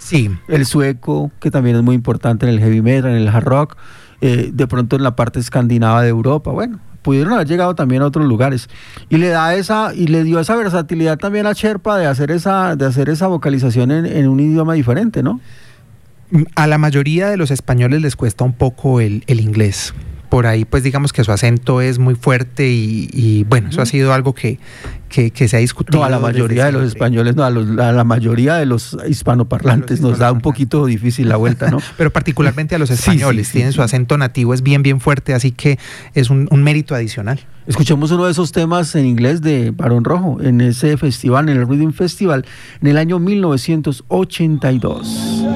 Sí. El sueco, que también es muy importante en el heavy metal, en el hard rock, de pronto en la parte escandinava de Europa, bueno, pudieron haber llegado también a otros lugares. Y le dio esa versatilidad también a Sherpa de hacer esa vocalización en un idioma diferente, ¿no? A la mayoría de los españoles les cuesta un poco el inglés. Por ahí, pues digamos que su acento es muy fuerte y bueno, eso ha sido algo que se ha discutido. No, a la mayoría de los españoles, no, a la mayoría de los hispanoparlantes nos da un poquito difícil la vuelta, ¿no? Pero particularmente a los españoles, sí, tienen su acento nativo, es bien fuerte, así que es un mérito adicional. Escuchemos uno de esos temas en inglés de Barón Rojo, en ese festival, en el Reading Festival, en el año 1982.